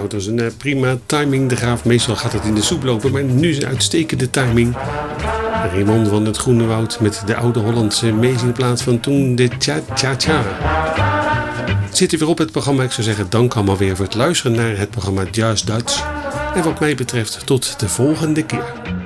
het was een prima timing. De Graaf, meestal gaat het in de soep lopen, maar nu is een uitstekende timing. Raymond van het Groene Woud met de oude Hollandse meezingplaat van toen, de Tja-Tja-Tja. Het zit er weer op het programma. Ik zou zeggen, dank allemaal weer voor het luisteren naar het programma Just Dutch. En wat mij betreft, tot de volgende keer.